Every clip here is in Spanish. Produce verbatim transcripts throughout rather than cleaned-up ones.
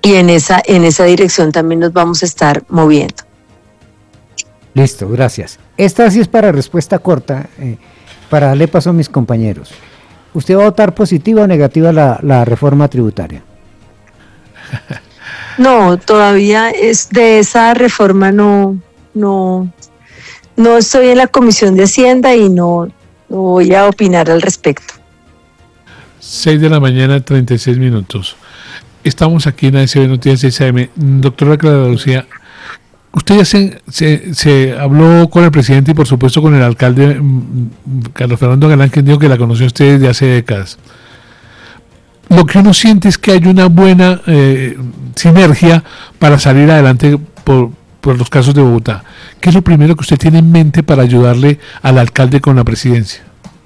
y en esa, en esa dirección también nos vamos a estar moviendo. Listo, gracias. Esta sí es para respuesta corta, eh, para darle paso a mis compañeros. ¿Usted va a votar positiva o negativa la, la reforma tributaria? No, todavía es de esa reforma no, no, no estoy en la Comisión de Hacienda y no, no voy a opinar al respecto. seis de la mañana, treinta y seis minutos. Estamos aquí en A S B Noticias seis A M. Doctora Clara Lucía, usted ya se, se, se habló con el presidente y por supuesto con el alcalde Carlos Fernando Galán, que dijo que la conoció usted desde hace décadas. Lo que uno siente es que hay una buena eh, sinergia para salir adelante por, por los casos de Bogotá. ¿Qué es lo primero que usted tiene en mente para ayudarle al alcalde con la presidencia?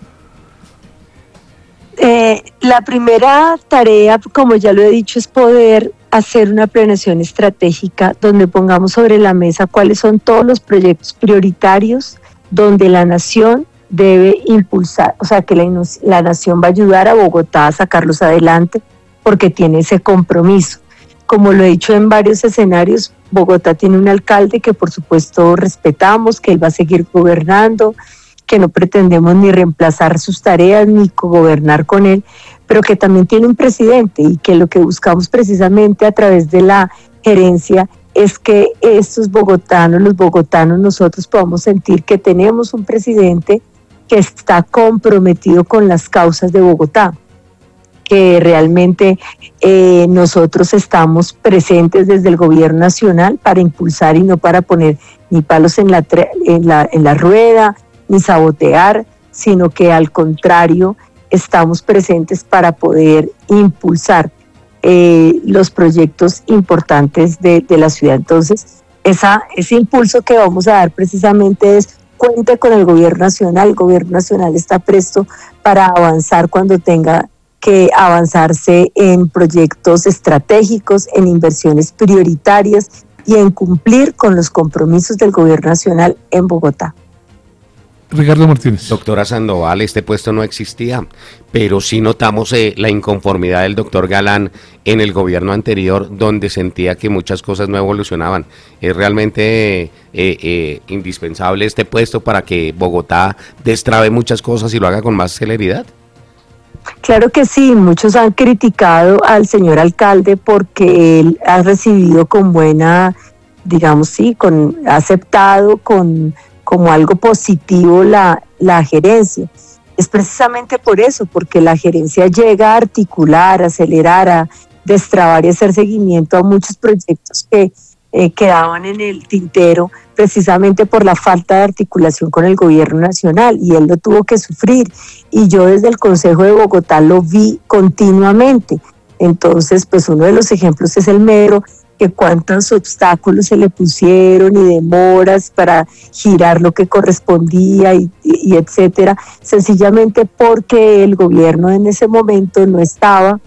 Eh, la primera tarea, como ya lo he dicho, es poder hacer una planeación estratégica donde pongamos sobre la mesa cuáles son todos los proyectos prioritarios donde la nación debe impulsar, o sea que la, la nación va a ayudar a Bogotá a sacarlos adelante porque tiene ese compromiso. Como lo he dicho en varios escenarios, Bogotá tiene un alcalde que por supuesto respetamos, que él va a seguir gobernando, que no pretendemos ni reemplazar sus tareas ni cogobernar con él, pero que también tiene un presidente y que lo que buscamos precisamente a través de la gerencia es que estos bogotanos, los bogotanos, nosotros podamos sentir que tenemos un presidente que está comprometido con las causas de Bogotá, que realmente eh, nosotros estamos presentes desde el gobierno nacional para impulsar y no para poner ni palos en la, en la, en la rueda, ni sabotear, sino que al contrario estamos presentes para poder impulsar eh, los proyectos importantes de, de la ciudad. Entonces, esa, ese impulso que vamos a dar precisamente es cuente con el gobierno nacional. El gobierno nacional está presto para avanzar cuando tenga que avanzarse en proyectos estratégicos, en inversiones prioritarias y en cumplir con los compromisos del gobierno nacional en Bogotá. Ricardo Martínez. Doctora Sandoval, este puesto no existía, pero sí notamos eh, la inconformidad del doctor Galán en el gobierno anterior, donde sentía que muchas cosas no evolucionaban. ¿Es realmente eh, eh, indispensable este puesto para que Bogotá destrabe muchas cosas y lo haga con más celeridad? Claro que sí, muchos han criticado al señor alcalde porque él ha recibido con buena, digamos sí, con ha aceptado con como algo positivo la, la gerencia. Es precisamente por eso, porque la gerencia llega a articular, a acelerar, a destrabar y hacer seguimiento a muchos proyectos que eh, quedaban en el tintero precisamente por la falta de articulación con el gobierno nacional, y él lo tuvo que sufrir, y yo desde el Consejo de Bogotá lo vi continuamente. Entonces, pues uno de los ejemplos es el metro, que cuántos obstáculos se le pusieron y demoras para girar lo que correspondía y, y, y etcétera, sencillamente porque el gobierno en ese momento no estaba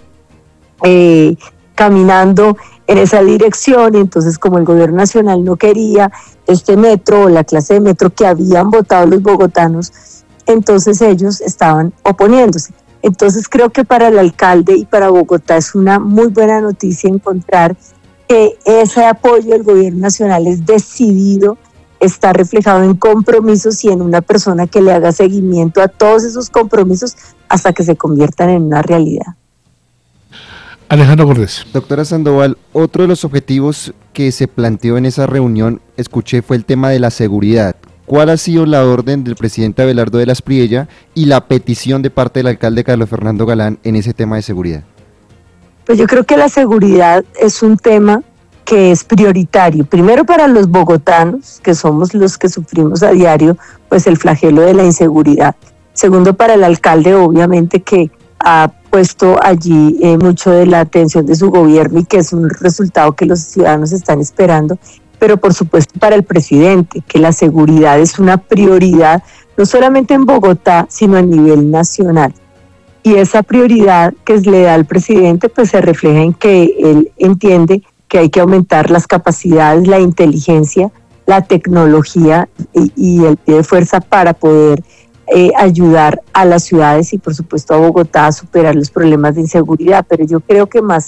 eh, caminando en esa dirección, y entonces como el gobierno nacional no quería este metro o la clase de metro que habían votado los bogotanos, entonces ellos estaban oponiéndose. Entonces creo que para el alcalde y para Bogotá es una muy buena noticia encontrar que ese apoyo del gobierno nacional es decidido, está reflejado en compromisos y en una persona que le haga seguimiento a todos esos compromisos hasta que se conviertan en una realidad. Alejandro Cortés. Doctora Sandoval, otro de los objetivos que se planteó en esa reunión, escuché, fue el tema de la seguridad. ¿Cuál ha sido la orden del presidente Abelardo de la Espriella y la petición de parte del alcalde Carlos Fernando Galán en ese tema de seguridad? Pues yo creo que la seguridad es un tema que es prioritario, primero para los bogotanos, que somos los que sufrimos a diario pues el flagelo de la inseguridad. Segundo, para el alcalde, obviamente, que ha puesto allí eh, mucho de la atención de su gobierno y que es un resultado que los ciudadanos están esperando, pero por supuesto para el presidente, que la seguridad es una prioridad, no solamente en Bogotá, sino a nivel nacional. Y esa prioridad que le da al presidente pues se refleja en que él entiende que hay que aumentar las capacidades, la inteligencia, la tecnología y, y el pie de fuerza para poder eh, ayudar a las ciudades y por supuesto a Bogotá a superar los problemas de inseguridad. Pero yo creo que más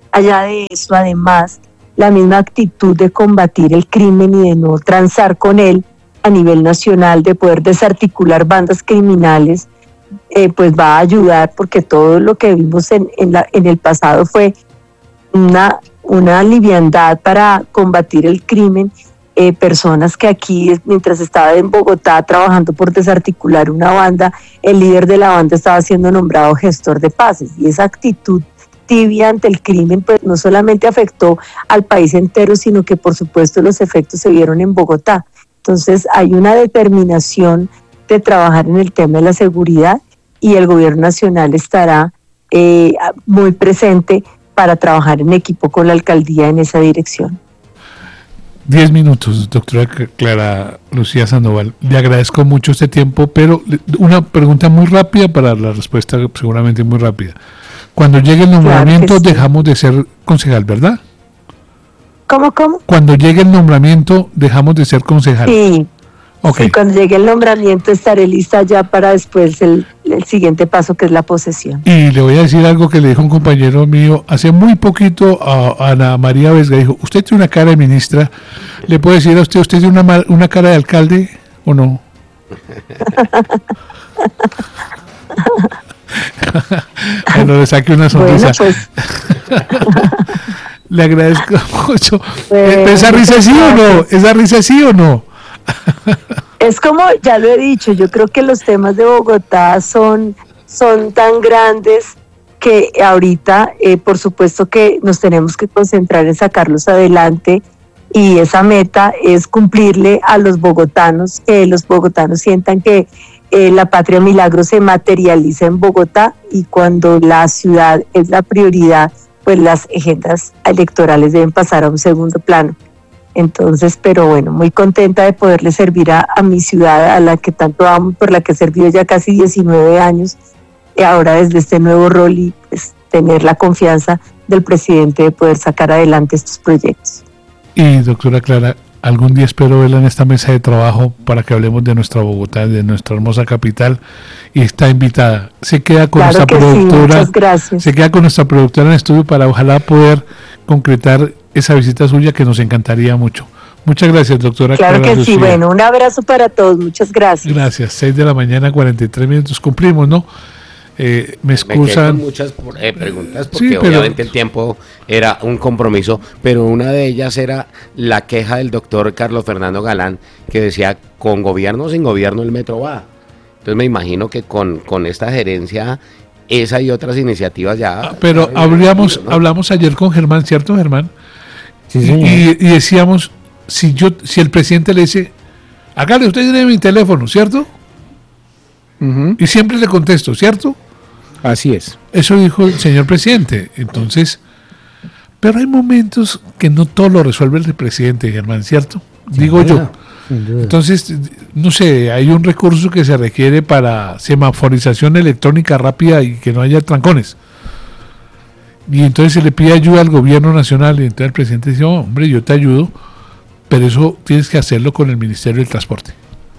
allá de eso, además, la misma actitud de combatir el crimen y de no transar con él a nivel nacional, de poder desarticular bandas criminales, eh, pues va a ayudar, porque todo lo que vimos en, en, la, en el pasado fue una, una liviandad para combatir el crimen. Eh, personas que aquí, mientras estaba en Bogotá trabajando por desarticular una banda, el líder de la banda estaba siendo nombrado gestor de paces, y esa actitud tibia ante el crimen pues no solamente afectó al país entero, sino que por supuesto los efectos se vieron en Bogotá. Entonces hay una determinación de trabajar en el tema de la seguridad, y el gobierno nacional estará eh, muy presente para trabajar en equipo con la alcaldía en esa dirección. Diez minutos, doctora Clara Lucía Sandoval. Le agradezco mucho este tiempo, pero una pregunta muy rápida para la respuesta seguramente muy rápida. Cuando llegue el nombramiento, claro sí. dejamos de ser concejal, ¿verdad? ¿Cómo, cómo? Cuando llegue el nombramiento, dejamos de ser concejal. Sí. Okay. Sí, cuando llegue el nombramiento estaré lista ya para después el, el siguiente paso, que es la posesión. Y le voy a decir algo que le dijo un compañero mío hace muy poquito a, a Ana María Vesga. Dijo, usted tiene una cara de ministra, ¿le puedo decir a usted, usted tiene una, una cara de alcalde o no? Bueno, le saque una sonrisa. Bueno, pues. Le agradezco mucho. Bueno, ¿esa risa sí o no? ¿Esa risa sí o no? Es como, ya lo he dicho, yo creo que los temas de Bogotá son, son tan grandes que ahorita, eh, por supuesto que nos tenemos que concentrar en sacarlos adelante, y esa meta es cumplirle a los bogotanos, que los bogotanos sientan que eh, la Patria Milagro se materializa en Bogotá, y cuando la ciudad es la prioridad, pues las agendas electorales deben pasar a un segundo plano. Entonces, pero bueno, muy contenta de poderle servir a, a mi ciudad, a la que tanto amo, por la que he servido ya casi diecinueve años, y ahora desde este nuevo rol, y pues, tener la confianza del presidente de poder sacar adelante estos proyectos. Y doctora Clara, algún día espero verla en esta mesa de trabajo para que hablemos de nuestra Bogotá, de nuestra hermosa capital, y está invitada. Se queda con claro nuestra productora, sí, muchas gracias. Se queda con nuestra productora en estudio para ojalá poder concretar esa visita suya, que nos encantaría mucho. Muchas gracias, doctora Claro Clara que Lucía. sí, bueno, un abrazo para todos, muchas gracias. Gracias, seis de la mañana, cuarenta y tres minutos, cumplimos, ¿no? Eh, me excusan. Me muchas eh, preguntas porque sí, pero... obviamente el tiempo era un compromiso, pero una de ellas era la queja del doctor Carlos Fernando Galán, que decía, con gobierno o sin gobierno el metro va. Entonces me imagino que con, con esta gerencia, esa y otras iniciativas ya... Ah, pero hablamos, ¿no? hablamos ayer con Germán, ¿cierto, Germán? Sí, y, y, y decíamos, si yo, si el presidente le dice, hágale, usted tiene mi teléfono, ¿cierto? Uh-huh. Y siempre le contesto, ¿cierto? Así es. Eso dijo el señor presidente. Entonces, pero hay momentos que no todo lo resuelve el presidente, Germán, ¿cierto? Sin Digo duda, yo. Entonces, no sé, hay un recurso que se requiere para semaforización electrónica rápida y que no haya trancones. Y entonces se le pide ayuda al gobierno nacional, y entonces el presidente dice, oh, hombre, yo te ayudo, pero eso tienes que hacerlo con el Ministerio del Transporte.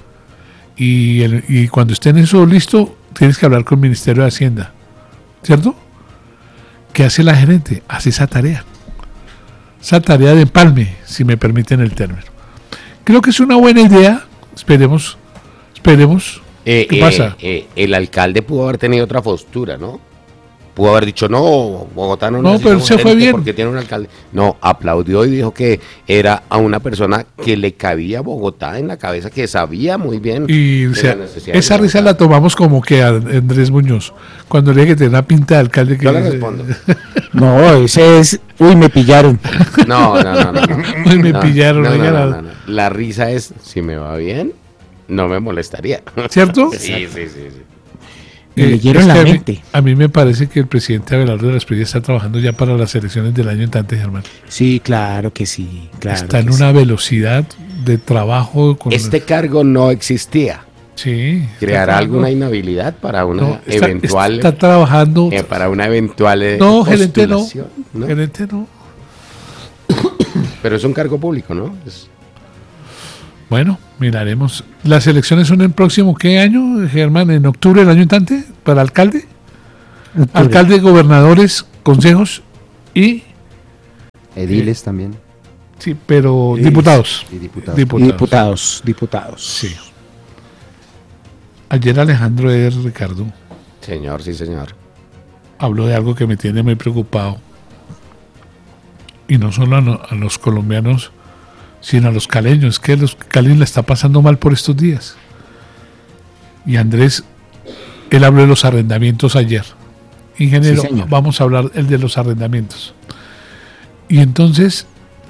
Y, el, y cuando estén eso listo, tienes que hablar con el Ministerio de Hacienda, ¿cierto? ¿Qué hace la gerente? Hace esa tarea. Esa tarea de empalme, si me permiten el término. Creo que es una buena idea. Esperemos, esperemos. Eh, ¿Qué eh, pasa? Eh, el alcalde pudo haber tenido otra postura, ¿no? Pudo haber dicho, no, Bogotá no, no pero se fue bien porque tiene un alcalde. No, aplaudió y dijo que era a una persona que le cabía Bogotá en la cabeza, que sabía muy bien. Y o sea, esa risa la tomamos como que a Andrés Muñoz, cuando le dije que tenía una pinta de alcalde. Que yo le respondo. No, ese es, uy, me pillaron. No, no, no. no, no. Uy, me no, pillaron. No, no, no, no, no, no. La risa es, si me va bien, no me molestaría. ¿Cierto? Sí, sí, sí, sí. Me leyeron la a mente. Mí, a mí me parece que el presidente Abelardo de la Espriella está trabajando ya para las elecciones del año entrante, Germán. Sí, claro que sí. Claro está en que una sí. velocidad de trabajo. Con este cargo no existía. Sí. ¿Creará alguna inhabilidad para una no, está, eventual... Está trabajando... Eh, para una eventual eh, No, gerente no. no. Gerente no. Pero es un cargo público, ¿no? Es... Bueno, miraremos. ¿Las elecciones son el próximo qué año, Germán? ¿En octubre del año entrante? ¿Para alcalde? Octubre. Alcalde, gobernadores, consejos y Ediles también. Sí, pero Sí. diputados. Y diputados. Diputados. Y diputados, diputados. Sí. Ayer Alejandro Eder, Ricardo, Señor, sí, señor. habló de algo que me tiene muy preocupado. Y no solo a, no- a los colombianos, sino a los caleños, que los caleños la está pasando mal por estos días. Y Andrés, él habló de los arrendamientos ayer. Ingeniero, Sí, señor. vamos a hablar el de los arrendamientos. Y entonces,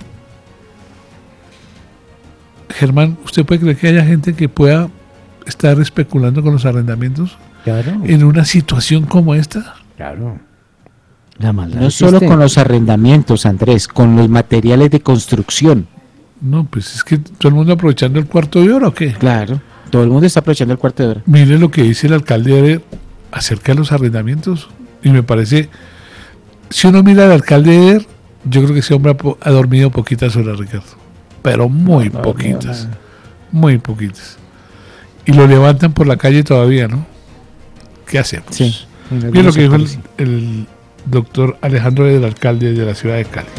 Germán, ¿usted puede creer que haya gente que pueda estar especulando con los arrendamientos Claro, en una situación como esta? claro. La maldad No solo existe. con los arrendamientos, Andrés, con los materiales de construcción. No, pues es que todo el mundo aprovechando el cuarto de hora, ¿o qué? Claro, todo el mundo está aprovechando el cuarto de hora. Mire lo que dice el alcalde de- acerca de los arrendamientos. Y me parece, si uno mira al alcalde de Eder, yo creo que ese hombre ha, po- ha dormido poquitas horas, Ricardo. Pero muy No, no, poquitas. no. Muy poquitas. Y lo levantan por la calle todavía, ¿no? ¿Qué hacemos? Sí. Mire lo que dijo el, el doctor Alejandro Eder, alcalde de la ciudad de Cali.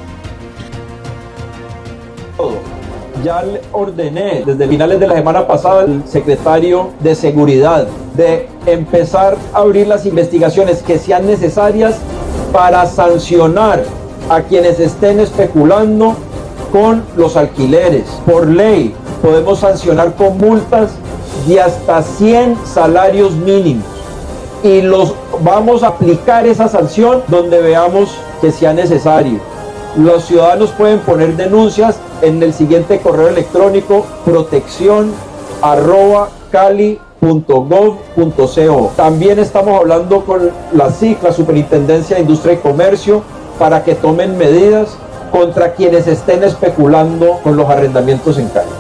Ya le ordené desde finales de la semana pasada al secretario de Seguridad de empezar a abrir las investigaciones que sean necesarias para sancionar a quienes estén especulando con los alquileres. Por ley podemos sancionar con multas de hasta cien salarios mínimos y los vamos a aplicar esa sanción donde veamos que sea necesario. Los ciudadanos pueden poner denuncias en el siguiente correo electrónico: protección arroba cali punto gov punto co. También estamos hablando con la S I C, la Superintendencia de Industria y Comercio, para que tomen medidas contra quienes estén especulando con los arrendamientos en Cali.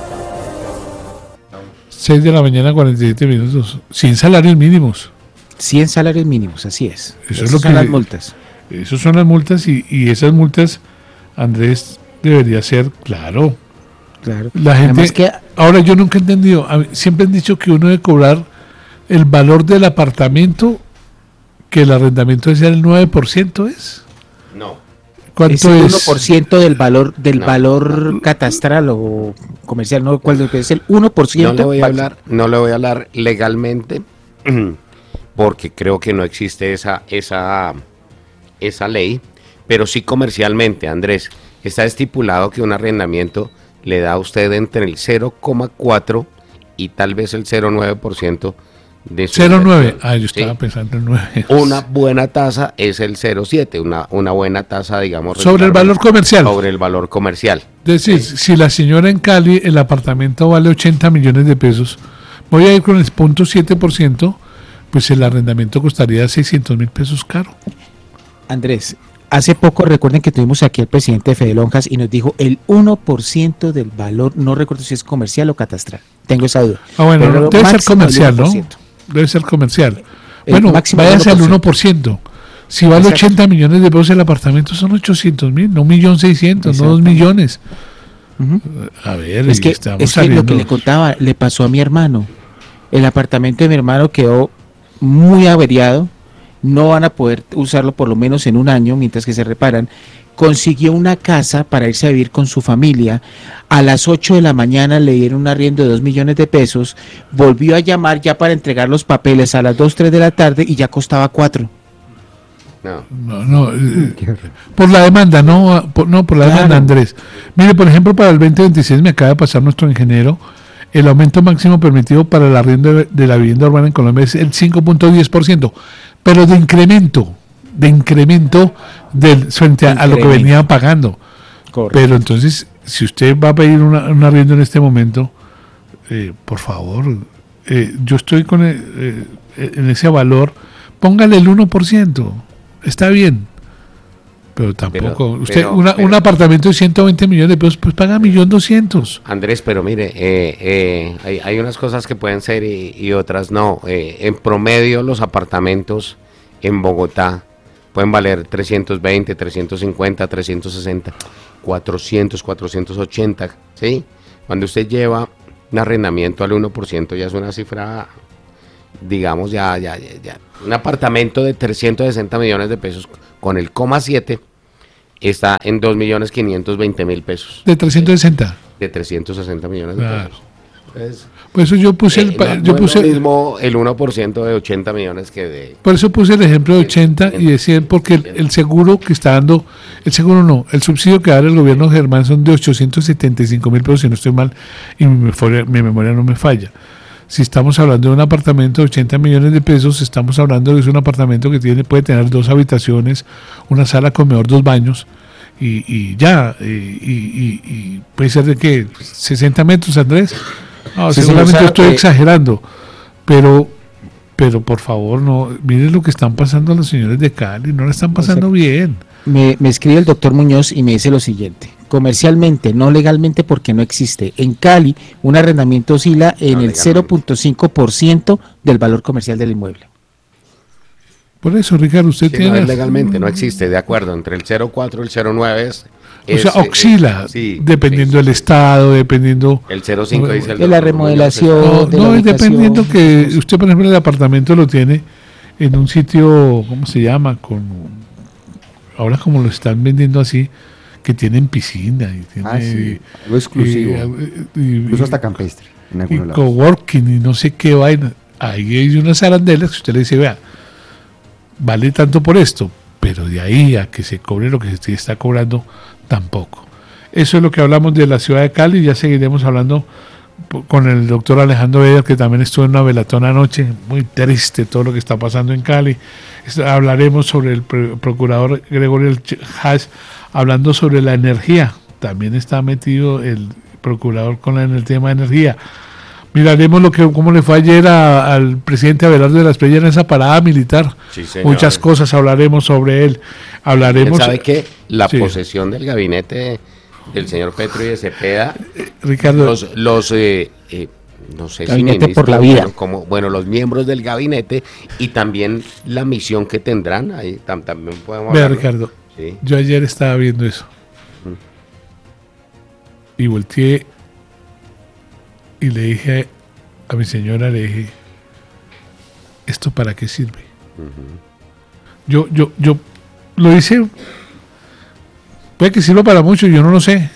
seis de la mañana, cuarenta y siete minutos. Sin salarios mínimos. cien salarios mínimos, así es. Eso es Esas lo son que- las multas. Esas son las multas y, y esas multas, Andrés, debería ser, claro. Claro. La gente, Además que ahora yo nunca he entendido, a mí- siempre han dicho que uno debe cobrar el valor del apartamento, que el arrendamiento es el nueve por ciento, ¿es? No. es ¿Cuánto el es? uno por ciento del valor del No. valor catastral o comercial, no cuál es el uno por ciento. No le voy a hablar, no le voy a hablar legalmente, porque creo que no existe esa, esa, esa ley, pero sí comercialmente, Andrés, está estipulado que un arrendamiento le da a usted entre el cero coma cuatro y tal vez el cero coma nueve por ciento de su cero coma nueve. inversión. Ah, yo Sí. estaba pensando en nueve. Una buena tasa es el cero coma siete, una, una buena tasa, digamos, Sobre el valor comercial. sobre el valor comercial. Es decir, si la señora en Cali, el apartamento vale ochenta millones de pesos, voy a ir con el cero punto siete por ciento, pues el arrendamiento costaría seiscientos mil pesos caro. Andrés, hace poco recuerden que tuvimos aquí al presidente de Fede Lonjas y nos dijo el uno por ciento del valor, no recuerdo si es comercial o catastral, tengo esa duda. Ah, bueno, Pero debe ser máximo comercial, el ¿no? uno por ciento. Debe ser comercial. El Bueno, máximo váyase al uno uno por por ciento. Si vale Exacto. ochenta millones de pesos el apartamento, son ochocientos mil, no un millón seiscientos, no dos Exacto. millones. Ujú. A ver, Es y que, estamos es que lo saliendo. que le contaba le pasó a mi hermano. El apartamento de mi hermano quedó muy averiado. No van a poder usarlo por lo menos en un año mientras que se reparan. Consiguió una casa para irse a vivir con su familia. A las ocho de la mañana le dieron un arriendo de dos millones de pesos. Volvió a llamar ya para entregar los papeles a las dos, tres de la tarde y ya costaba cuatro. No. No, no, eh, Qué horror. por la demanda, no por, no, por la Claro. demanda, Andrés. Mire, por ejemplo, para el veinte veintiséis me acaba de pasar nuestro ingeniero, el aumento máximo permitido para el arriendo de, de la vivienda urbana en Colombia es el cinco punto diez por ciento, pero de incremento, de incremento del, frente a, a lo que Incremento. venía pagando. Correcto. Pero entonces, si usted va a pedir una, un arriendo en este momento, eh, por favor, eh, yo estoy con el- eh, en ese valor, póngale el uno por ciento, está bien. Pero tampoco, Pero- usted, pero- una- pero- un apartamento de ciento veinte millones de pesos, pues paga un millón doscientos. Andrés, pero mire, eh, eh, hay, hay unas cosas que pueden ser y, y otras no. Eh, en promedio, los apartamentos en Bogotá pueden valer trescientos veinte, trescientos cincuenta, trescientos sesenta, cuatrocientos, cuatrocientos ochenta, ¿sí? Cuando usted lleva un arrendamiento al uno por ciento ya es una cifra, digamos, ya, ya, ya, ya. Un apartamento de trescientos sesenta millones de pesos con el coma siete está en dos millones quinientos veinte mil pesos. De trescientos sesenta. De trescientos sesenta millones de Claro. pesos. Entonces, Por eso yo puse el, eh, pa- no- yo no puse es lo mismo el uno por ciento de ochenta millones que de... por eso puse el ejemplo de ochenta y de cien, porque el, el seguro que está dando, el seguro no, el subsidio que da el gobierno Germán son de ochocientos setenta y cinco mil pesos, si no estoy mal, y mi memoria, mi memoria no me falla. Si estamos hablando de un apartamento de ochenta millones de pesos, estamos hablando de que es un apartamento que tiene, puede tener dos habitaciones, una sala, comedor, dos baños, y, y ya, y, y- y- y puede ser de qué, sesenta metros, Andrés. No, Sí, seguramente señor, estoy eh, exagerando, pero, pero por favor, no, miren lo que están pasando a los señores de Cali, no le están pasando bien. Me, me escribe el doctor Muñoz y me dice lo siguiente: comercialmente, no legalmente, porque no existe. En Cali, un arrendamiento oscila en No el legalmente. cero punto cinco por ciento del valor comercial del inmueble. Por eso, Ricardo, usted Sí, tiene... no, es legalmente, no existe, de acuerdo, entre el cero punto cuatro y el cero punto nueve es... O sea, es, eh, oscila, sí, dependiendo sí, del sí. estado, dependiendo... El cero punto cinco dice el De la doctor remodelación. No, de no, la es dependiendo ubicación. que usted, por ejemplo, el apartamento lo tiene en un sitio, ¿cómo se llama? Con ahora como lo están vendiendo así, que tienen piscina y tiene... Ah, sí, algo exclusivo. y- y- Incluso hasta campestre, en y algunos lados. coworking y no sé qué vaina. Ahí hay unas arandelas que usted le dice, vea, vale tanto por esto, pero de ahí a que se cobre lo que se está cobrando, tampoco. Eso es lo que hablamos de la ciudad de Cali. Ya seguiremos hablando po- con el doctor Alejandro Eder, que también estuvo en una velatón anoche. Muy triste todo lo que está pasando en Cali. Es- hablaremos sobre el pre- procurador Gregorio Hash, hablando sobre la energía. También está metido el procurador con la- en el tema de energía. Miraremos lo que cómo le fue ayer a- al presidente Abelardo de la Espriella en esa parada militar. Sí, señor. Muchas cosas hablaremos sobre él. Hablaremos. ¿Sabe qué? La Sí. posesión del gabinete del señor Petro y de Cepeda, Ricardo, los, los eh, eh, no sé Gabinete ministros, por la vida. bueno, como, bueno, los miembros del gabinete y también la misión que tendrán, ahí tam- también podemos vea, hablarlo. Ricardo, Sí. yo ayer estaba viendo eso. Y volteé y le dije a mi señora, le dije, ¿esto para qué sirve? Yo, yo, yo lo hice, puede que sirva para mucho, yo no lo sé.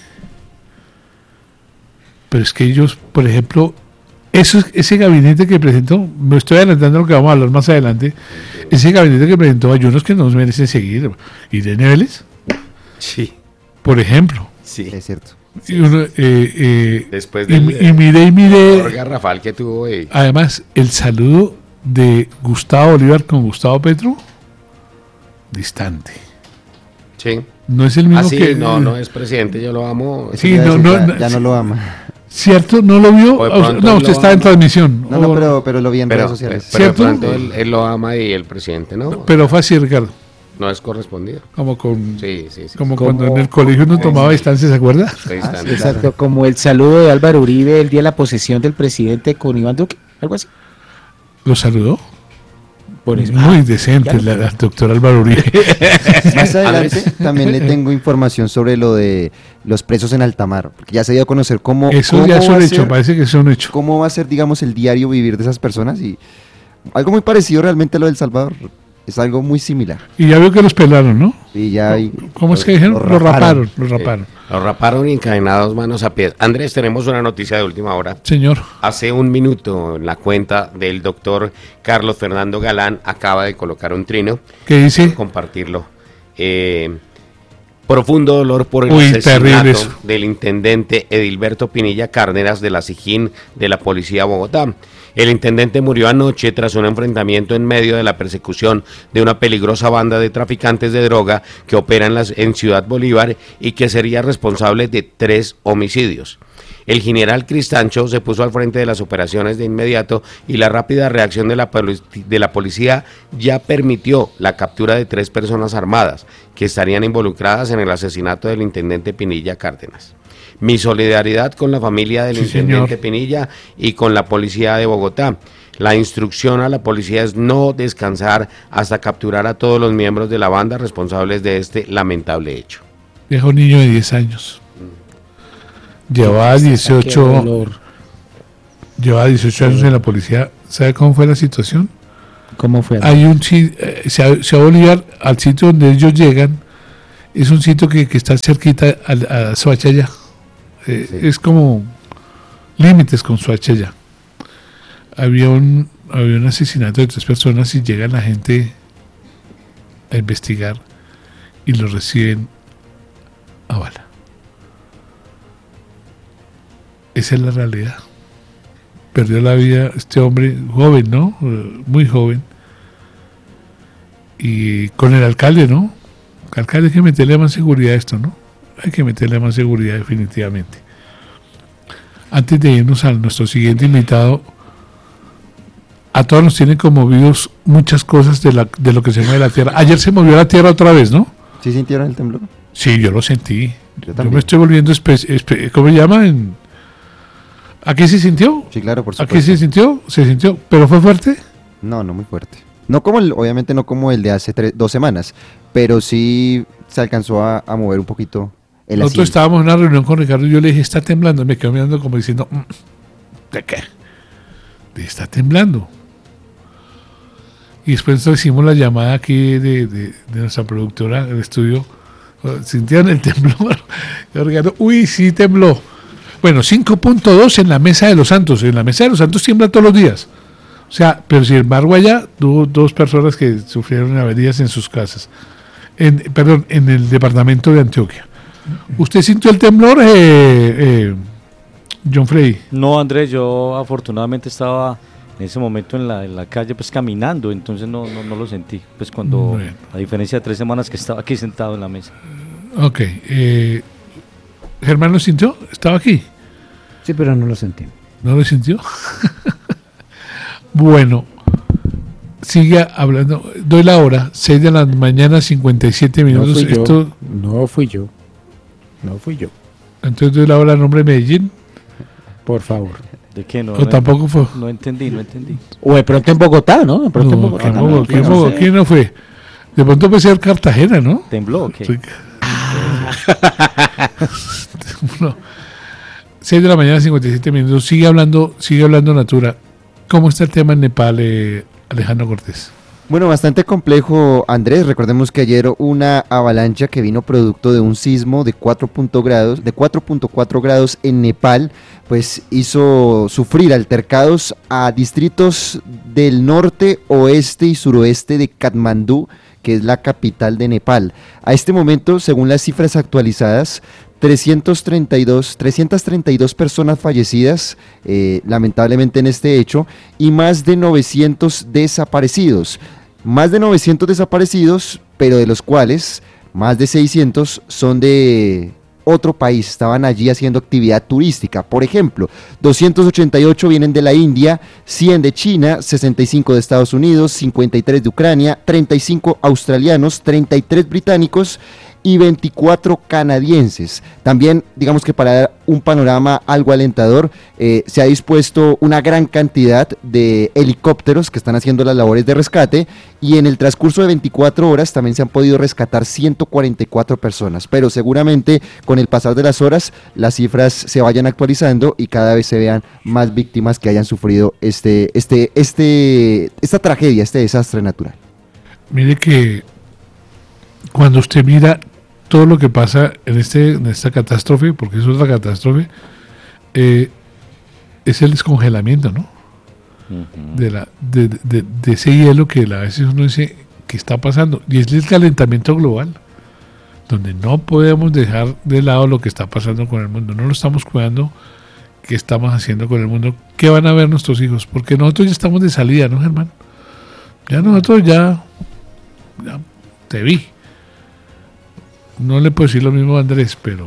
Pero es que ellos, por ejemplo, eso, ese gabinete que presentó, me estoy adelantando a lo que vamos a hablar más adelante, ese gabinete que presentó hay unos que nos merecen seguir. Irene Vélez, Sí, por ejemplo. sí. Es cierto. Y, uno, eh, eh, Después y, del y miré y miré, garrafal que tuvo y además, el saludo de Gustavo Bolívar con Gustavo Petro, distante. sí. No es el mismo Ah, sí, que... no, no es presidente, yo lo amo. Eso Sí, te iba a no, decir, no, ya, no, ya no sí. lo ama. ¿Cierto? ¿No lo vio? O de O sea, pronto no, él usted lo está en ama. transmisión. No, no, O- pero, pero lo vi en Pero, redes sociales. pero de ¿Cierto? pronto él, él lo ama y el presidente no, pero fue así, Ricardo. no es correspondido. Como con... Sí, sí, sí. Como Como- cuando en el colegio uno tomaba distancia, ¿se acuerda? Ahí Ah, están. sí, Exacto, como el saludo de Álvaro Uribe el día de la posesión del presidente con Iván Duque, algo así. Lo saludó. Por eso. Muy Ah, decente ya. la, la doctora Álvaro Uribe. Más adelante también le tengo información sobre lo de los presos en alta mar, porque ya se dio a conocer cómo, Eso cómo ya es va un a hecho, ser- parece que es un hecho. cómo va a ser, digamos, el diario vivir de esas personas y algo muy parecido realmente a lo del Salvador. Es algo muy similar. Y ya veo que los pelaron, ¿no? Y ya hay- ¿Cómo es que dijeron? lo Los raparon. raparon, los raparon. Lo raparon y encadenados manos a pies. Andrés, tenemos una noticia de última hora. Señor, Hace un minuto en la cuenta del doctor Carlos Fernando Galán acaba de colocar un trino. ¿qué dice? Compartirlo. Eh, profundo dolor por el Uy, asesinato terrible eso. del intendente Edilberto Pinilla Cárdenas de la SIJÍN de la Policía de Bogotá. El intendente murió anoche tras un enfrentamiento en medio de la persecución de una peligrosa banda de traficantes de droga que opera en, las, en Ciudad Bolívar y que sería responsable de tres homicidios. El general Cristancho se puso al frente de las operaciones de inmediato y la rápida reacción de la, poli- de la policía ya permitió la captura de tres personas armadas que estarían involucradas en el asesinato del intendente Pinilla Cárdenas. Mi solidaridad con la familia del Sí, intendente señor. Pinilla y con la policía de Bogotá. La instrucción a la policía es no descansar hasta capturar a todos los miembros de la banda responsables de este lamentable hecho. Viejo niño de diez años. Llevaba Qué dieciocho, dolor. llevaba dieciocho años en la policía. ¿Sabe cómo fue la situación? ¿Cómo fue? Hay un si- eh, se, se va a Bolívar al sitio donde ellos llegan Es un sitio que, que está cerquita a, a Soachaya. Eh, Sí. Es como límites con Soachaya. Había un, había un asesinato de tres personas y llega la gente a investigar y lo reciben a bala. Esa es la realidad. Perdió la vida este hombre joven, ¿no? Eh, Muy joven. Y con el alcalde, ¿no? El alcalde hay que meterle más seguridad a esto, ¿no? Hay que meterle más seguridad definitivamente. Antes de irnos a nuestro siguiente invitado, a todos nos tienen conmovidos muchas cosas de, la, de lo que se mueve la tierra. Ayer se movió la tierra otra vez, ¿no? ¿Sí sintieron el temblor? Sí, yo lo sentí. Yo Yo, también. me estoy volviendo... espe- espe- ¿Cómo se llama? En- ¿Aquí se sintió? Sí, claro, por ¿Aquí supuesto. se sintió? ¿Se sintió? ¿Pero fue fuerte? No, no muy fuerte. No como el, obviamente no como el de hace tres, dos semanas, pero sí se alcanzó a, a mover un poquito el Nosotros asiento. estábamos en una reunión con Ricardo y yo le dije, está temblando. Me quedó mirando como diciendo, "Mm, ¿de qué? De está temblando. Y después hicimos la llamada aquí de, de, de nuestra productora del estudio. ¿Sintieron el temblor? Yo, Ricardo, uy, sí tembló. Bueno, cinco punto dos en la Mesa de los Santos. En la Mesa de los Santos tiembla todos los días. O sea, pero sin embargo allá hubo dos personas que sufrieron averías en sus casas. En, perdón, en el departamento de Antioquia. ¿Usted sintió el temblor, eh, eh, John Freddy? No, Andrés, yo afortunadamente estaba en ese momento en la, en la calle pues caminando, entonces no, no, no lo sentí, pues cuando, Bueno. a diferencia de tres semanas que estaba aquí sentado en la mesa. Ok. Eh, ¿Germán lo sintió? ¿Estaba aquí? Sí, pero no lo sentí. ¿No lo sintió? Bueno, sigue hablando. Doy la hora, seis de la mañana, cincuenta y siete No minutos. fui yo. Esto, No fui yo. No fui yo. entonces doy la hora a nombre de Medellín. Por favor. ¿De qué no? O no, tampoco fue. no entendí, no entendí. O de pronto en Bogotá, ¿no? De pronto en No, Bogotá. ¿quién, también, fue? ¿Quién no fue? sé. ¿Quién no fue? De pronto puede ser Cartagena, ¿no? ¿Tembló o qué? Sí. Bueno, seis de la mañana, cincuenta y siete minutos. Sigue hablando, sigue hablando Natura. ¿Cómo está el tema en Nepal, eh, Alejandro Cortés? Bueno, bastante complejo, Andrés. Recordemos que ayer una avalancha que vino producto de un sismo de cuatro grados, de cuatro punto cuatro grados en Nepal, pues hizo sufrir altercados a distritos del norte, oeste y suroeste de Katmandú, que es la capital de Nepal. A este momento, según las cifras actualizadas, trescientas treinta y dos, trescientas treinta y dos personas fallecidas, eh, lamentablemente en este hecho, y más de novecientos desaparecidos. Más de novecientos desaparecidos, pero de los cuales más de seiscientos son de otro país, estaban allí haciendo actividad turística. Por ejemplo, doscientos ochenta y ocho vienen de la India, cien de China, sesenta y cinco de Estados Unidos, cincuenta y tres de Ucrania, treinta y cinco australianos, treinta y tres británicos y veinticuatro canadienses. También, digamos que para dar un panorama algo alentador, eh, se ha dispuesto una gran cantidad de helicópteros que están haciendo las labores de rescate, y en el transcurso de veinticuatro horas también se han podido rescatar ciento cuarenta y cuatro personas, pero seguramente con el pasar de las horas las cifras se vayan actualizando y cada vez se vean más víctimas que hayan sufrido este, este, este, esta tragedia, este desastre natural. Mire que cuando usted mira todo lo que pasa en, este, en esta catástrofe, porque es otra catástrofe, eh, es el descongelamiento, ¿no? Ujú. De, la, de, de, de ese hielo que a veces uno dice que está pasando, y es el calentamiento global, donde no podemos dejar de lado lo que está pasando con el mundo, no lo estamos cuidando. ¿Qué estamos haciendo con el mundo? ¿Qué van a ver nuestros hijos? Porque nosotros ya estamos de salida, ¿no, Germán? Ya nosotros ya, ya te vi. No le puedo decir lo mismo a Andrés, pero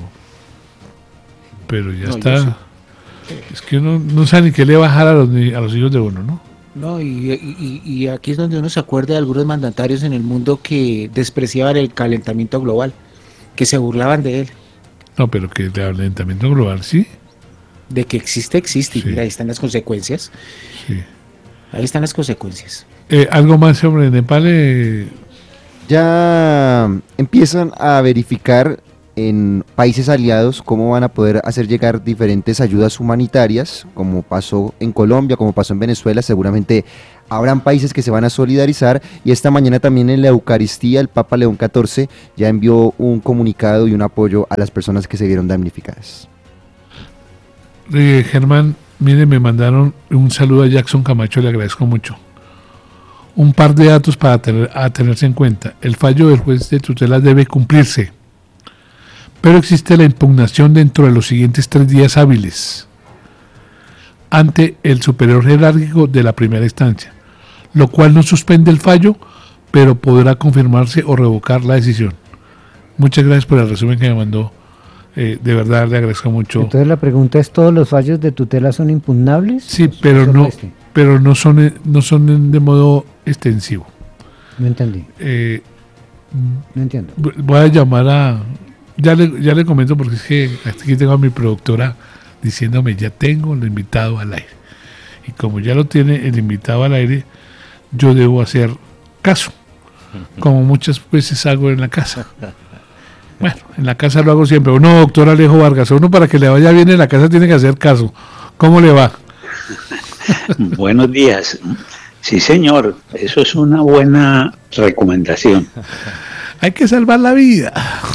pero ya No, está. yo sí. Es que uno no sabe ni qué le bajar a los, ni- a los hijos de uno, ¿no? No, y, y- y aquí es donde uno se acuerda de algunos mandatarios en el mundo que despreciaban el calentamiento global, que se burlaban de él, No, pero que el calentamiento global, sí, de que existe, existe, y Sí. mira, ahí están las consecuencias, sí. ahí están las consecuencias. Eh, algo más sobre Nepal. eh, Ya empiezan a verificar en países aliados cómo van a poder hacer llegar diferentes ayudas humanitarias, como pasó en Colombia, como pasó en Venezuela. Seguramente habrán países que se van a solidarizar, y esta mañana también en la Eucaristía el Papa León catorce ya envió un comunicado y un apoyo a las personas que se vieron damnificadas. Eh, Germán, mire, me mandaron un saludo a Jackson Camacho, le agradezco mucho. Un par de datos para tener, a tenerse en cuenta. El fallo del juez de tutela debe cumplirse, pero existe la impugnación dentro de los siguientes tres días hábiles ante el superior jerárquico de la primera instancia, lo cual no suspende el fallo, pero podrá confirmarse o revocar la decisión. Muchas gracias por el resumen que me mandó. Eh, de verdad le agradezco mucho. Entonces la pregunta es, ¿todos los fallos de tutela son impugnables? Sí, pero no, este? pero no son, no son de modo extensivo. No entendí. Eh, no entiendo. Voy a llamar a... Ya le, ya le comento, porque es que aquí tengo a mi productora diciéndome, ya tengo el invitado al aire. Y como ya lo tiene el invitado al aire, yo debo hacer caso, como muchas veces hago en la casa. Bueno, en la casa lo hago siempre. Uno, doctor Alejo Vargas, uno para que le vaya bien en la casa tiene que hacer caso. ¿Cómo le va? Buenos días. Sí, señor, eso es una buena recomendación. Hay que salvar la vida.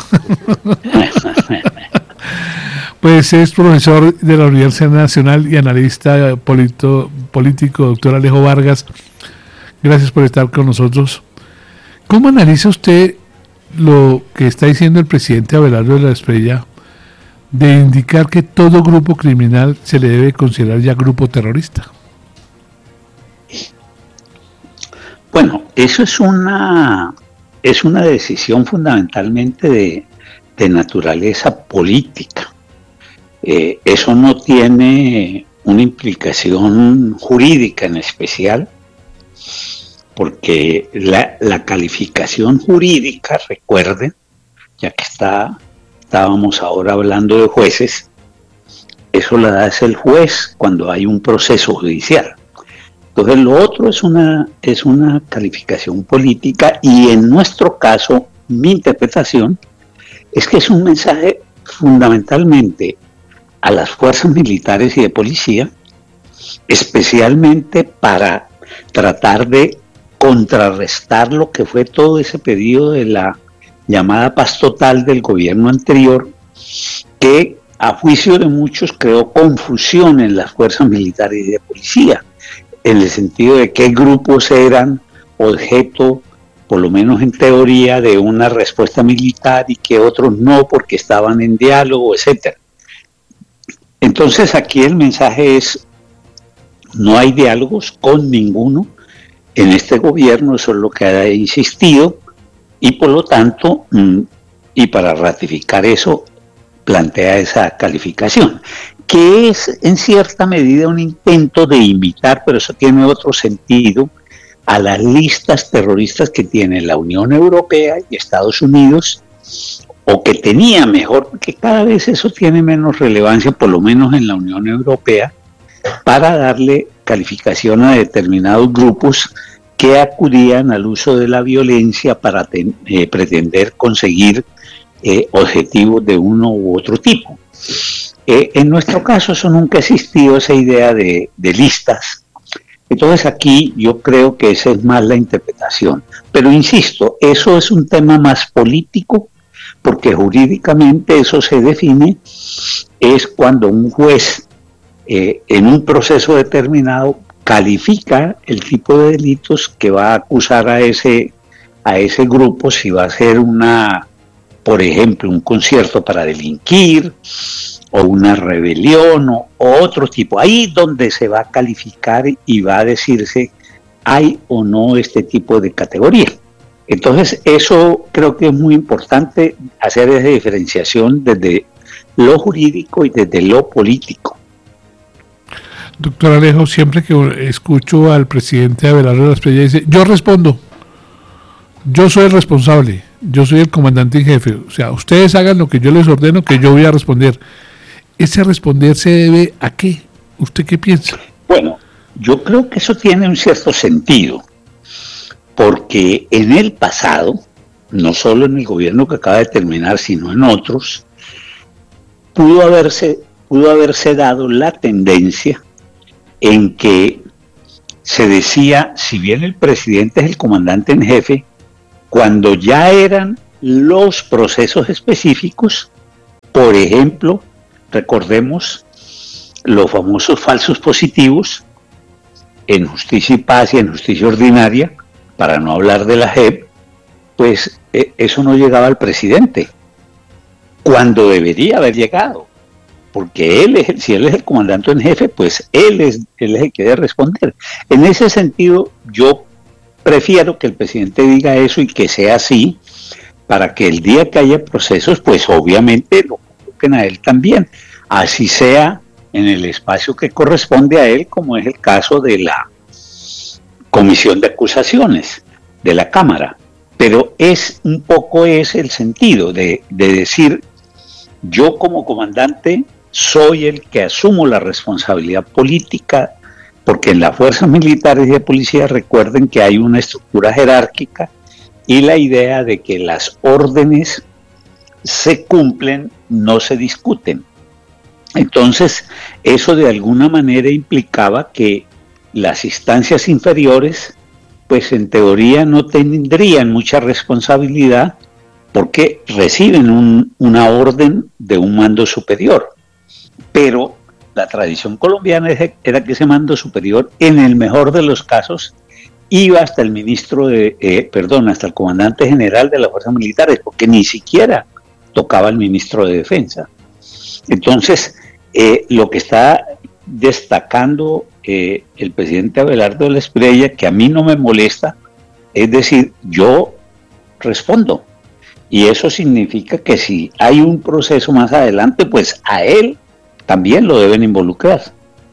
Pues es profesor de la Universidad Nacional y analista polito, político, doctor Alejo Vargas. Gracias por estar con nosotros. ¿Cómo analiza usted lo que está diciendo el presidente Abelardo de la Espriella de indicar que todo grupo criminal se le debe considerar ya grupo terrorista? Bueno, eso es una es una decisión fundamentalmente de, de naturaleza política. Eh, eso no tiene una implicación jurídica en especial, porque la, la calificación jurídica, recuerden, ya que está, estábamos ahora hablando de jueces, eso la hace el juez cuando hay un proceso judicial. Entonces lo otro es una, es una calificación política, y en nuestro caso, mi interpretación es que es un mensaje fundamentalmente a las fuerzas militares y de policía, especialmente para tratar de contrarrestar lo que fue todo ese periodo de la llamada paz total del gobierno anterior, que a juicio de muchos creó confusión en las fuerzas militares y de policía, en el sentido de qué grupos eran objeto, por lo menos en teoría, de una respuesta militar y que otros no, porque estaban en diálogo, etcétera. Entonces aquí el mensaje es: no hay diálogos con ninguno en este gobierno, eso es lo que ha insistido, y por lo tanto, y para ratificar eso, plantea esa calificación, que es en cierta medida un intento de imitar, pero eso tiene otro sentido, a las listas terroristas que tiene la Unión Europea y Estados Unidos, o que tenía mejor, porque cada vez eso tiene menos relevancia, por lo menos en la Unión Europea, para darle calificación a determinados grupos que acudían al uso de la violencia para ten, eh, pretender conseguir eh, objetivos de uno u otro tipo. Eh, en nuestro caso eso nunca ha existido, esa idea de, de listas. Entonces aquí yo creo que esa es más la interpretación. Pero insisto, eso es un tema más político, porque jurídicamente eso se define, es cuando un juez eh, en un proceso determinado califica el tipo de delitos que va a acusar a ese, a ese grupo, si va a ser una, por ejemplo, un concierto para delinquir, o una rebelión, o, o otro tipo. Ahí donde se va a calificar y va a decirse hay o no este tipo de categoría. Entonces eso creo que es muy importante, hacer esa diferenciación desde lo jurídico y desde lo político. Doctor Alejo, siempre que escucho al presidente Abelardo de la Espriella, dice: yo respondo, yo soy el responsable, yo soy el comandante en jefe, o sea, ustedes hagan lo que yo les ordeno, que yo voy a responder. ¿Ese responder se debe a qué? ¿Usted qué piensa? Bueno, yo creo que eso tiene un cierto sentido, porque en el pasado no solo en el gobierno que acaba de terminar, sino en otros, pudo haberse, pudo haberse dado la tendencia en que se decía, si bien el presidente es el comandante en jefe, cuando ya eran los procesos específicos, por ejemplo, recordemos los famosos falsos positivos en Justicia y Paz y en Justicia Ordinaria, para no hablar de la J E P, pues eh, eso no llegaba al presidente, cuando debería haber llegado, porque él es, si él es el comandante en jefe, pues él es, él es el que debe responder. En ese sentido, yo prefiero que el presidente diga eso y que sea así, para que el día que haya procesos, pues obviamente lo convoquen a él también, así sea en el espacio que corresponde a él, como es el caso de la Comisión de Acusaciones de la Cámara. Pero es un poco ese el sentido de, de decir, yo como comandante soy el que asumo la responsabilidad política, porque en las fuerzas militares y de policía recuerden que hay una estructura jerárquica y la idea de que las órdenes se cumplen, no se discuten. Entonces, eso de alguna manera implicaba que las instancias inferiores, pues en teoría no tendrían mucha responsabilidad porque reciben un, una orden de un mando superior. Pero la tradición colombiana era que ese mando superior, en el mejor de los casos, iba hasta el ministro de, eh, perdón, hasta el comandante general de las fuerzas militares, porque ni siquiera tocaba al ministro de Defensa. Entonces, eh, lo que está destacando eh, el presidente Abelardo de la Espriella, que a mí no me molesta, es decir, yo respondo. Y eso significa que si hay un proceso más adelante, pues a él también lo deben involucrar.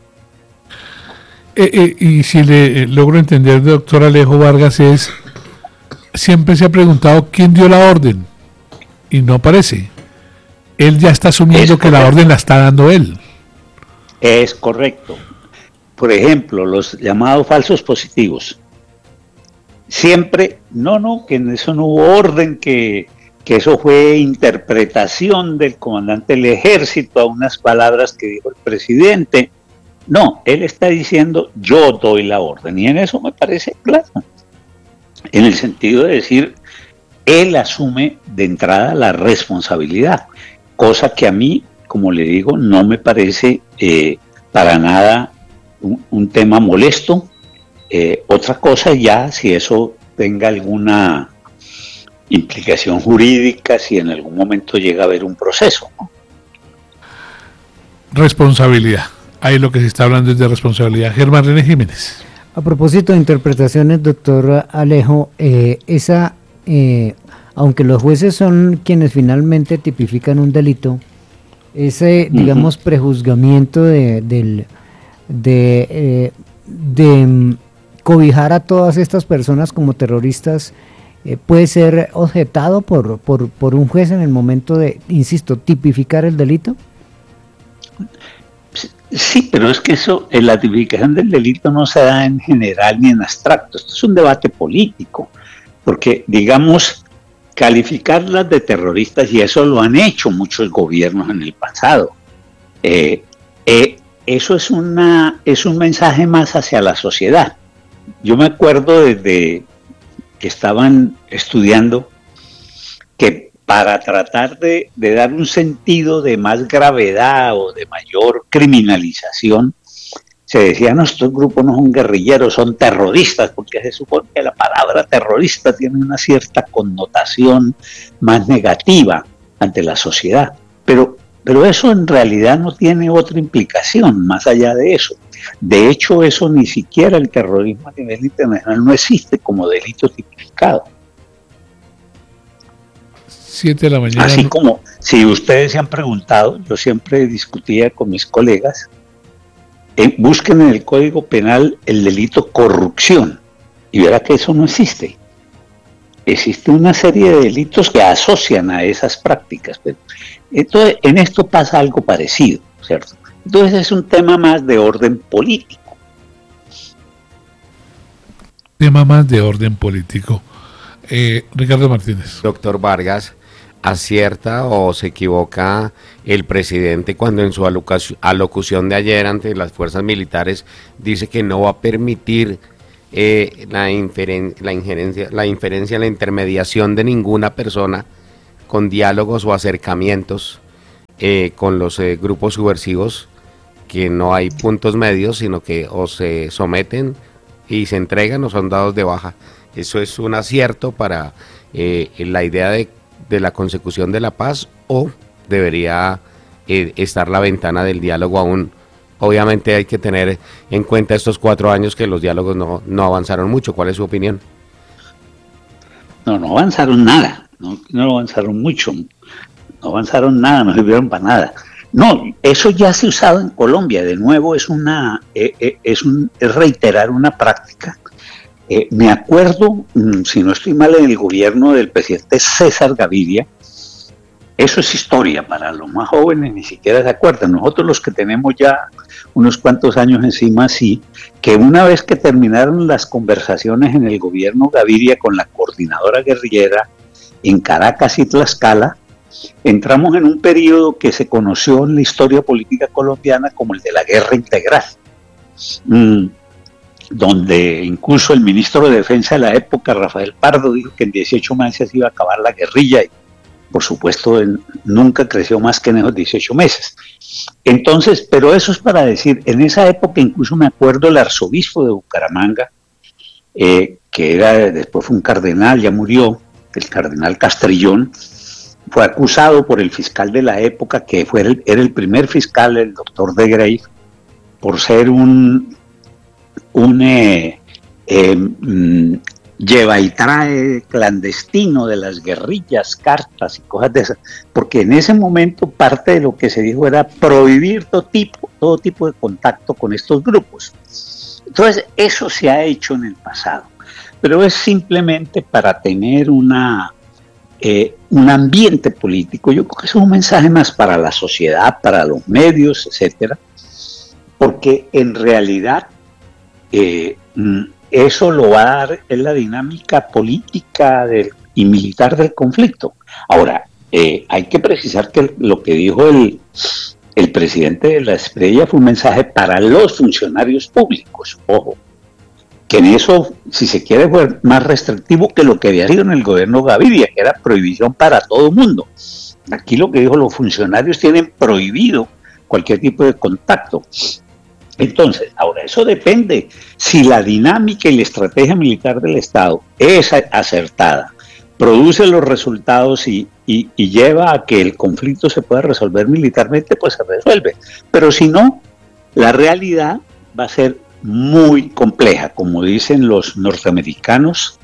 Eh, eh, y si le eh, logro entender, doctor Alejo Vargas, es, siempre se ha preguntado quién dio la orden y no aparece. Él ya está asumiendo que la orden la está dando él. Es correcto. Por ejemplo, los llamados falsos positivos. Siempre, no, no, que en eso no hubo orden, que, que eso fue interpretación del comandante del ejército a unas palabras que dijo el presidente. No, él está diciendo yo doy la orden, y en eso me parece claro, en el sentido de decir, él asume de entrada la responsabilidad, cosa que a mí, como le digo, no me parece eh, para nada un, un tema molesto. Eh, otra cosa ya, si eso tenga alguna implicación jurídica, si en algún momento llega a haber un proceso, ¿no? Responsabilidad. Ahí lo que se está hablando es de responsabilidad. Germán René Jiménez. A propósito de interpretaciones, doctor Alejo, eh, esa, eh, aunque los jueces son quienes finalmente tipifican un delito, ese, digamos, uh-huh. prejuzgamiento de, del, de, eh, de um, cobijar a todas estas personas como terroristas, eh, puede ser objetado por, por, por un juez en el momento de, insisto, tipificar el delito. Sí, pero es que eso, en la tipificación del delito no se da en general ni en abstracto. Esto es un debate político, porque, digamos, calificarlas de terroristas, y eso lo han hecho muchos gobiernos en el pasado, eh, eh, eso es, una, es un mensaje más hacia la sociedad. Yo me acuerdo desde que estaban estudiando que para tratar de, de dar un sentido de más gravedad o de mayor criminalización, se decía, no, estos grupos no son guerrilleros, son terroristas, porque se supone que la palabra terrorista tiene una cierta connotación más negativa ante la sociedad. Pero, pero eso en realidad no tiene otra implicación más allá de eso. De hecho, eso ni siquiera el terrorismo a nivel internacional no existe como delito tipificado. Siete de la mañana. Así como, si ustedes se han preguntado, yo siempre discutía con mis colegas, eh, busquen en el Código Penal el delito corrupción y verá que eso no existe. Existe una serie de delitos que asocian a esas prácticas. Pero, entonces, en esto pasa algo parecido, ¿cierto? Entonces es un tema más de orden político. Tema más de orden político. Eh, Ricardo Martínez. Doctor Vargas, ¿acierta o se equivoca el presidente cuando en su alocución de ayer ante las fuerzas militares dice que no va a permitir eh, la, inferen la injerencia, la inferencia, la intermediación de ninguna persona con diálogos o acercamientos eh, con los eh, grupos subversivos, que no hay puntos medios, sino que o se someten y se entregan o son dados de baja? ¿Eso es un acierto para eh, la idea de, de la consecución de la paz, o debería eh, estar la ventana del diálogo aún? Obviamente hay que tener en cuenta estos cuatro años que los diálogos no, no avanzaron mucho. ¿Cuál es su opinión? No, no avanzaron nada, no, no avanzaron mucho, no avanzaron nada, no sirvieron para nada. No, eso ya se ha usado en Colombia, de nuevo es una eh, eh, es, un, es reiterar una práctica. Eh, me acuerdo, mmm, si no estoy mal, en el gobierno del presidente César Gaviria. Eso es historia, para los más jóvenes ni siquiera se acuerdan. Nosotros, los que tenemos ya unos cuantos años encima, sí, que una vez que terminaron las conversaciones en el gobierno Gaviria con la coordinadora guerrillera en Caracas y Tlaxcala, entramos en un periodo que se conoció en la historia política colombiana como el de la guerra integral, mm, donde incluso el ministro de Defensa de la época, Rafael Pardo, dijo que en dieciocho meses iba a acabar la guerrilla, y por supuesto en, nunca creció más que en esos dieciocho meses. Entonces, pero eso es para decir, en esa época incluso me acuerdo el arzobispo de Bucaramanga, eh, que era, después fue un cardenal, ya murió, el cardenal Castrillón, fue acusado por el fiscal de la época, que fue el, era el primer fiscal, el doctor de Grey, por ser un, un eh, eh, mm, lleva y trae clandestino de las guerrillas, cartas y cosas de esas, porque en ese momento parte de lo que se dijo era prohibir todo tipo, todo tipo de contacto con estos grupos. Entonces eso se ha hecho en el pasado, pero es simplemente para tener una eh, un ambiente político. Yo creo que es un mensaje más para la sociedad, para los medios, etcétera, porque en realidad eh, eso lo va a dar en la dinámica política del, y militar del conflicto. Ahora, eh, hay que precisar que lo que dijo el, el presidente de la Estrella fue un mensaje para los funcionarios públicos, ojo, que en eso, si se quiere, fue más restrictivo que lo que había sido en el gobierno Gaviria, que era prohibición para todo el mundo. Aquí lo que dijo, los funcionarios tienen prohibido cualquier tipo de contacto. Entonces, ahora eso depende. Si la dinámica y la estrategia militar del Estado es acertada, produce los resultados y, y, y lleva a que el conflicto se pueda resolver militarmente, pues se resuelve. Pero si no, la realidad va a ser muy compleja. Como dicen los norteamericanos,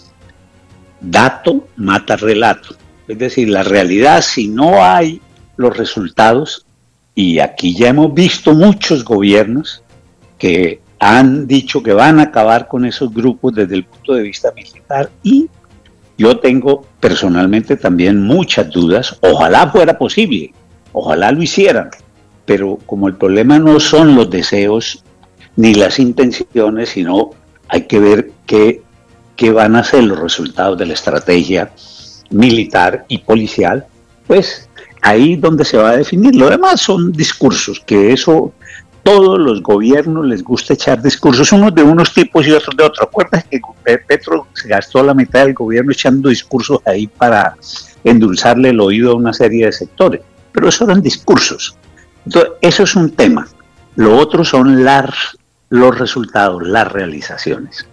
dato mata relato. Es decir, la realidad, si no hay los resultados, y aquí ya hemos visto muchos gobiernos que han dicho que van a acabar con esos grupos desde el punto de vista militar, y yo tengo personalmente también muchas dudas. Ojalá fuera posible, ojalá lo hicieran, pero como el problema no son los deseos ni las intenciones, sino hay que ver qué, qué van a ser los resultados de la estrategia militar y policial, pues ahí donde se va a definir. Lo demás son discursos, que eso todos los gobiernos les gusta echar discursos, unos de unos tipos y otros de otros. Acuérdate que Petro se gastó la mitad del gobierno echando discursos ahí para endulzarle el oído a una serie de sectores, pero eso eran discursos. Entonces, eso es un tema. Lo otro son las, los resultados, las realizaciones.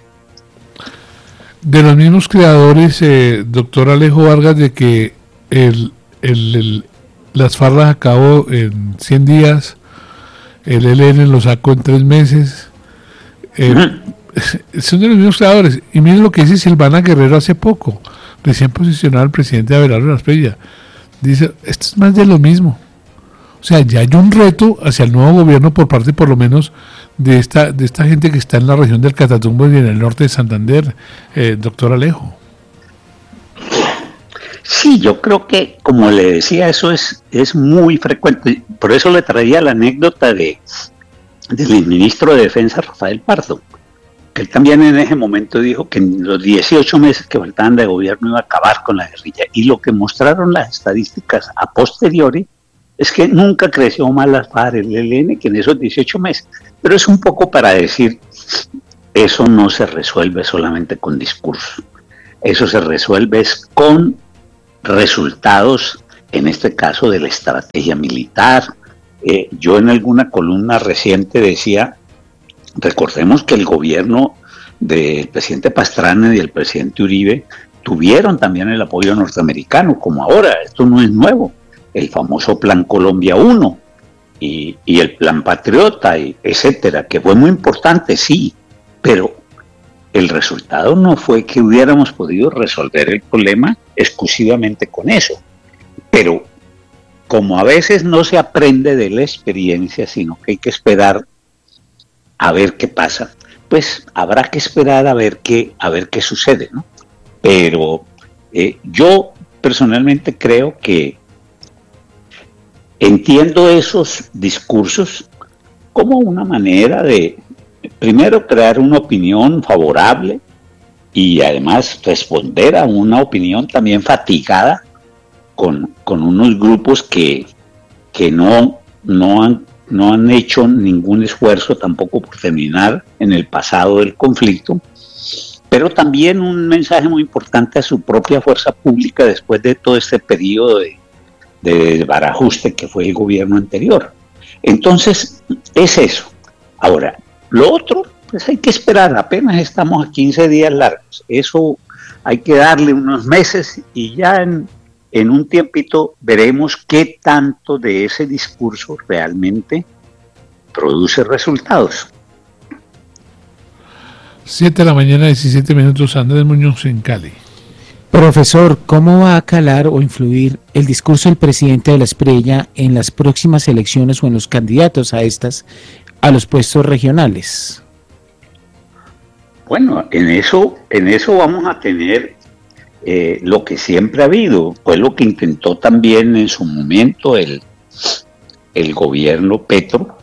De los mismos creadores, eh, doctor Alejo Vargas, de que el El, el, las FARC las acabó en cien días, el E L N lo sacó en tres meses, eh, uh-huh. son de los mismos creadores. Y miren lo que dice Silvana Guerrero hace poco, recién posicionado el presidente Abelardo de la Espriella, dice, esto es más de lo mismo. O sea, ya hay un reto hacia el nuevo gobierno por parte, por lo menos, de esta de esta gente que está en la región del Catatumbo y en el norte de Santander, eh, doctor Alejo. Sí, yo creo que, como le decía, eso es, es muy frecuente. Por eso le traía la anécdota de del ministro de Defensa, Rafael Pardo. que él también en ese momento dijo que en los dieciocho meses que faltaban de gobierno iba a acabar con la guerrilla. Y lo que mostraron las estadísticas a posteriori es que nunca creció más las FARC, el E L N, que en esos dieciocho meses. Pero es un poco para decir, eso no se resuelve solamente con discursos. Eso se resuelve es con resultados, en este caso de la estrategia militar. Eh, yo en alguna columna reciente decía, recordemos que el gobierno del presidente Pastrana y del presidente Uribe tuvieron también el apoyo norteamericano, como ahora, esto no es nuevo, el famoso Plan Colombia uno y, y el Plan Patriota, y etcétera, que fue muy importante, sí, pero el resultado no fue que hubiéramos podido resolver el problema exclusivamente con eso. Pero como a veces no se aprende de la experiencia, sino que hay que esperar a ver qué pasa, pues habrá que esperar a ver qué, a ver qué sucede, ¿no? Pero eh, yo personalmente creo que entiendo esos discursos como una manera de, primero, crear una opinión favorable y además responder a una opinión también fatigada con, con unos grupos que, que no, no, han, no han hecho ningún esfuerzo tampoco por terminar en el pasado del conflicto, pero también un mensaje muy importante a su propia fuerza pública después de todo este periodo de, de desbarajuste que fue el gobierno anterior. Entonces, es eso. Ahora, lo otro, pues hay que esperar, apenas estamos a quince días largos, eso hay que darle unos meses y ya en, en un tiempito veremos qué tanto de ese discurso realmente produce resultados. siete de la mañana, diecisiete minutos, Andrés Muñoz en Cali. Profesor, ¿cómo va a calar o influir el discurso del presidente de la Espriella en las próximas elecciones o en los candidatos a estas, a los puestos regionales? Bueno, en eso, en eso vamos a tener eh, lo que siempre ha habido, fue lo que intentó también en su momento el, el gobierno Petro,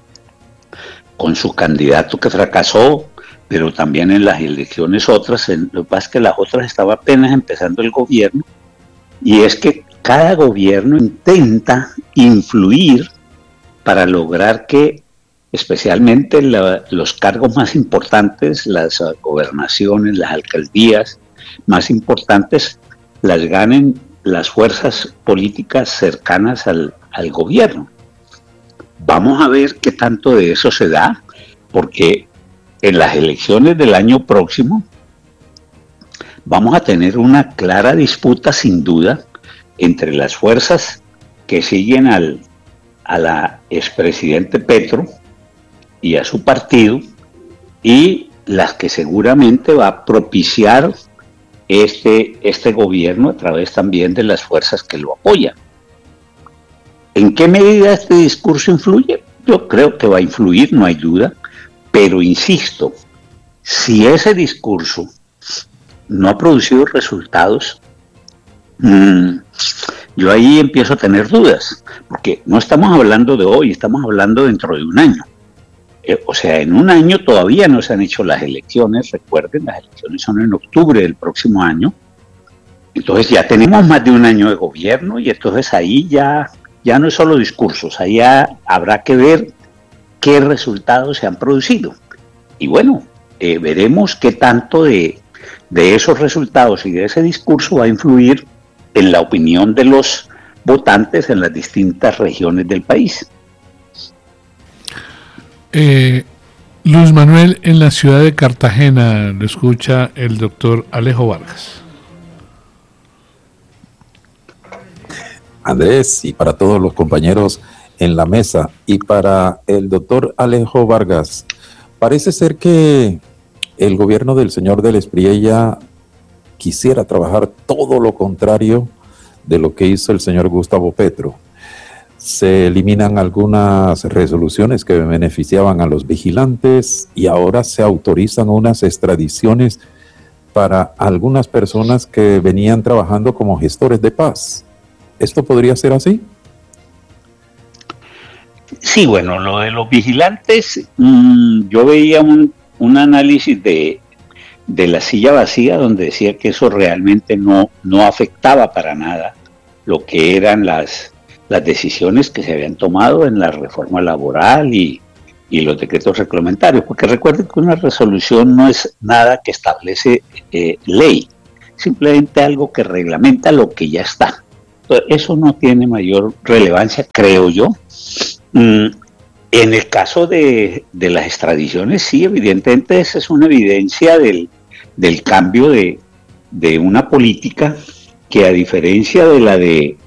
con su candidato que fracasó, pero también en las elecciones otras, en, lo que pasa es que las otras estaba apenas empezando el gobierno, y es que cada gobierno intenta influir para lograr que especialmente la, los cargos más importantes, las uh, gobernaciones, las alcaldías más importantes, las ganen las fuerzas políticas cercanas al, al gobierno. Vamos a ver qué tanto de eso se da, porque en las elecciones del año próximo vamos a tener una clara disputa, sin duda, entre las fuerzas que siguen al, a la expresidente Petro y a su partido, y las que seguramente va a propiciar este, este gobierno a través también de las fuerzas que lo apoyan. ¿En qué medida este discurso influye? Yo creo que va a influir, no hay duda, pero insisto, si ese discurso no ha producido resultados, mmm, yo ahí empiezo a tener dudas, porque no estamos hablando de hoy, estamos hablando dentro de un año. Eh, o sea, en un año todavía no se han hecho las elecciones, recuerden, las elecciones son en octubre del próximo año, entonces ya tenemos más de un año de gobierno y entonces ahí ya, ya no es solo discursos, ahí ya habrá que ver qué resultados se han producido. Y bueno, eh, veremos qué tanto de, de esos resultados y de ese discurso va a influir en la opinión de los votantes en las distintas regiones del país. Eh, Luis Manuel, en la ciudad de Cartagena, lo escucha el doctor Alejo Vargas. Andrés, y para todos los compañeros en la mesa, y para el doctor Alejo Vargas, parece ser que el gobierno del señor del Espriella quisiera trabajar todo lo contrario de lo que hizo el señor Gustavo Petro. Se eliminan algunas resoluciones que beneficiaban a los vigilantes y ahora se autorizan unas extradiciones para algunas personas que venían trabajando como gestores de paz. ¿Esto podría ser así? Sí, bueno, lo de los vigilantes, mmm, yo veía un, un análisis de, de la silla vacía, donde decía que eso realmente no, no afectaba para nada lo que eran las, las decisiones que se habían tomado en la reforma laboral y, y los decretos reglamentarios, porque recuerden que una resolución no es nada que establece eh, ley, simplemente algo que reglamenta lo que ya está. Entonces, eso no tiene mayor relevancia, creo yo. Mm, en el caso de, de las extradiciones, sí, evidentemente esa es una evidencia del, del cambio de, de una política que, a diferencia de la de